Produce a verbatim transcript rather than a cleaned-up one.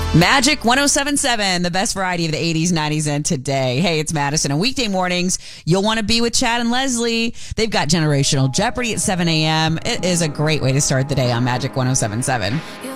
Magic one oh seven point seven, the best variety of the eighties, nineties, and today. Hey, it's Madison. On weekday mornings, you'll want to be with Chad and Leslie. They've got Generational Jeopardy at seven a.m. It is a great way to start the day on Magic one oh seven point seven.